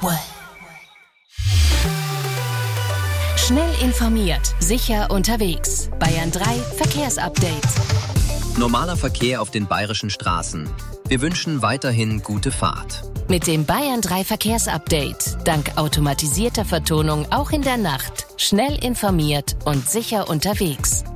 Schnell informiert, sicher unterwegs. Bayern 3 Verkehrsupdate. Normaler Verkehr auf den bayerischen Straßen. Wir wünschen weiterhin gute Fahrt. Mit dem Bayern 3 Verkehrsupdate, dank automatisierter Vertonung auch in der Nacht. Schnell informiert und sicher unterwegs.